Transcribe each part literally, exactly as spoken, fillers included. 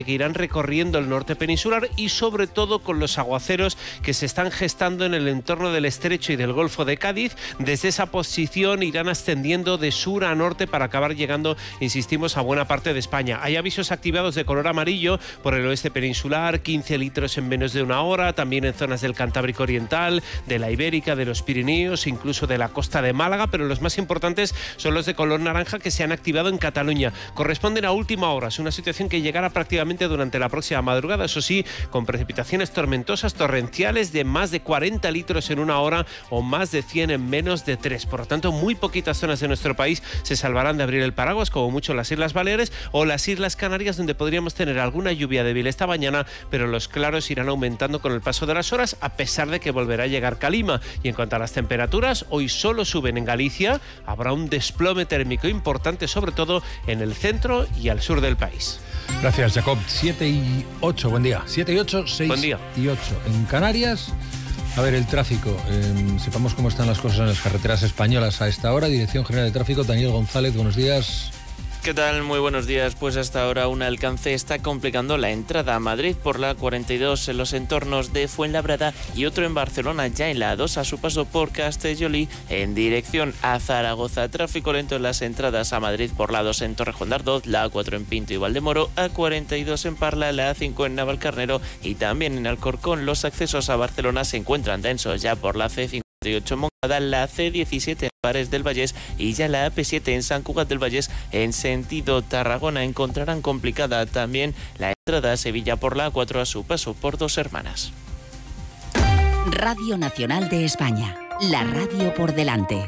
que irán recorriendo el norte peninsular y sobre todo con los aguaceros que se están gestando en el entorno del estrecho y del Golfo de Cádiz. Desde esa posición irán ascendiendo de sur a norte para acabar llegando, insistimos, a buena parte de España. Hay avisos activados de color amarillo por el oeste peninsular, quince litros en menos de una hora, también en zonas del Cantábrico Oriental, de la Ibérica, de los Pirineos, incluso de la costa de Málaga, pero los más importantes son los de color naranja que se han activado en Cataluña. Corresponden a última hora, es una situación que llegará prácticamente durante la próxima madrugada, eso sí, con precipitaciones tormentosas torrenciales de más de cuarenta litros en una hora o más de cien en menos de tres. Por lo tanto, muy poquitas zonas de nuestro país se salvarán de abrir el paraguas, como mucho las Islas Baleares o las Islas Canarias, donde podríamos tener alguna lluvia débil esta mañana, pero los claros irán aumentando con el paso de las horas, a pesar de que volverá a llegar calima. Y en cuanto a las temperaturas, hoy solo suben en Galicia, habrá un desplome térmico importante, sobre todo en el centro y al sur del país. Gracias, Jacob. siete y ocho, buen día. siete y ocho, seis buen día. Y ocho. En Canarias, a ver, el tráfico. Eh, sepamos cómo están las cosas en las carreteras españolas a esta hora. Dirección General de Tráfico, Daniel González, buenos días. ¿Qué tal? Muy buenos días. Pues hasta ahora un alcance está complicando la entrada a Madrid por la cuarenta y dos en los entornos de Fuenlabrada y otro en Barcelona ya en la A dos a su paso por Castellolí en dirección a Zaragoza. Tráfico lento en las entradas a Madrid por la A dos en Torrejón de Ardoz, la A cuatro en Pinto y Valdemoro, A cuarenta y dos en Parla, la A cinco en Navalcarnero y también en Alcorcón. Los accesos a Barcelona se encuentran densos ya por la C cincuenta y ocho en Moncada, la C diecisiete en Pares del Vallés y ya la A P siete en Sant Cugat del Vallés en sentido Tarragona. Encontrarán complicada también la entrada a Sevilla por la A cuatro a su paso por Dos Hermanas. Radio Nacional de España, la radio por delante.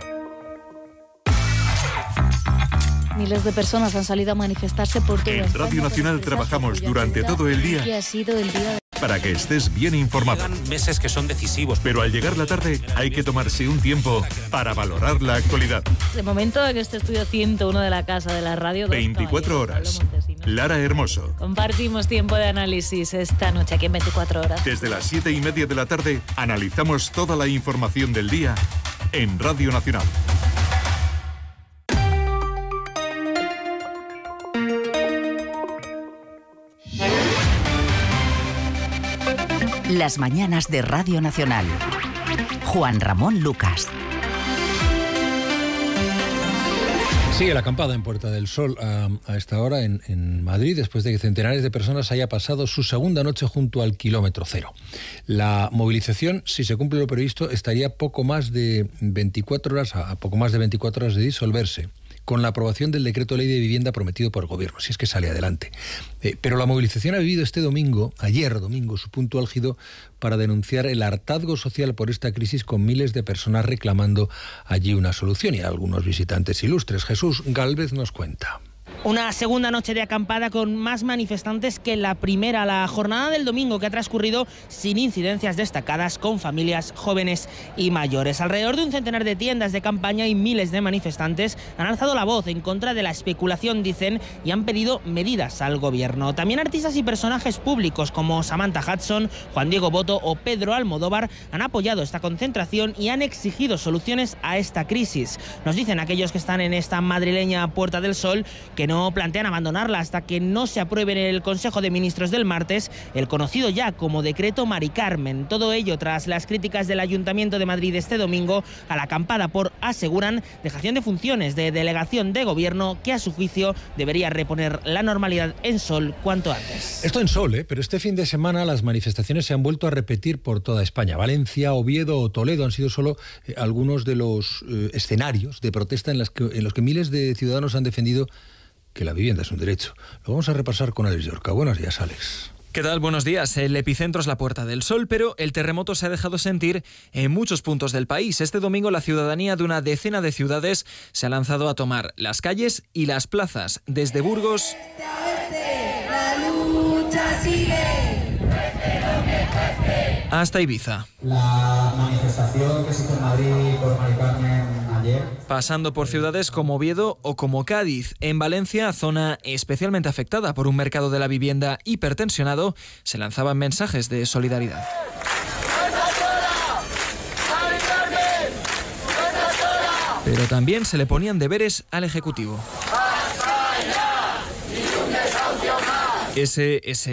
Miles de personas han salido a manifestarse por toda En España. Radio Nacional trabajamos durante todo el día Que ha sido el día de... para que estés bien informado. Llegan meses que son decisivos. Pero al llegar la tarde hay que tomarse un tiempo para valorar la actualidad. De momento en este estudio ciento uno de la Casa de la Radio. veinticuatro horas. Lara Hermoso. Compartimos tiempo de análisis esta noche aquí en veinticuatro horas. Desde las siete y media de la tarde analizamos toda la información del día en Radio Nacional. Las mañanas de Radio Nacional. Juan Ramón Lucas. Sigue la acampada en Puerta del Sol a, a esta hora en, en Madrid, después de que centenares de personas haya pasado su segunda noche junto al kilómetro cero. La movilización, si se cumple lo previsto, estaría poco más de veinticuatro horas, a poco más de veinticuatro horas de disolverse, con la aprobación del decreto ley de vivienda prometido por el gobierno, si es que sale adelante. Eh, pero la movilización ha vivido este domingo, ayer domingo, su punto álgido para denunciar el hartazgo social por esta crisis, con miles de personas reclamando allí una solución y algunos visitantes ilustres. Jesús Gálvez nos cuenta. Una segunda noche de acampada con más manifestantes que la primera. La jornada del domingo que ha transcurrido sin incidencias destacadas, con familias jóvenes y mayores. Alrededor de un centenar de tiendas de campaña y miles de manifestantes han alzado la voz en contra de la especulación, dicen, y han pedido medidas al gobierno. También artistas y personajes públicos como Samantha Hudson, Juan Diego Boto o Pedro Almodóvar han apoyado esta concentración y han exigido soluciones a esta crisis. Nos dicen aquellos que están en esta madrileña Puerta del Sol que no plantean abandonarla hasta que no se apruebe en el Consejo de Ministros del martes el conocido ya como Decreto Mari Carmen. Todo ello tras las críticas del Ayuntamiento de Madrid este domingo a la acampada por, aseguran, dejación de funciones de delegación de gobierno que a su juicio debería reponer la normalidad en Sol cuanto antes. Esto en Sol, ¿eh? Pero este fin de semana las manifestaciones se han vuelto a repetir por toda España. Valencia, Oviedo o Toledo han sido solo eh, algunos de los eh, escenarios de protesta en, las que, en los que miles de ciudadanos han defendido que la vivienda es un derecho. Lo vamos a repasar con Alex Yorca. Buenos días, Alex. ¿Qué tal? Buenos días. El epicentro es la Puerta del Sol, pero el terremoto se ha dejado sentir en muchos puntos del país. Este domingo la ciudadanía de una decena de ciudades se ha lanzado a tomar las calles y las plazas, desde Burgos la lucha sigue. hasta Ibiza. La manifestación que se hizo en Madrid por Mari Carmen ayer. Pasando por ciudades como Oviedo o como Cádiz. En Valencia, zona especialmente afectada por un mercado de la vivienda hipertensionado, se lanzaban mensajes de solidaridad. Pero también se le ponían deberes al Ejecutivo. ese, ese